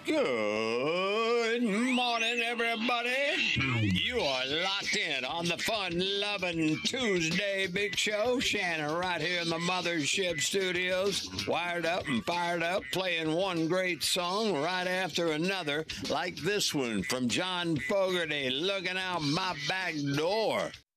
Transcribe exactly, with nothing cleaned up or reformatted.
Good morning, everybody. You are locked in on the fun-loving Tuesday Big Show. Shannon right here in the Mothership Studios, wired up and fired up, playing one great song right after another, like this one from John Fogerty, Looking Out My Back Door.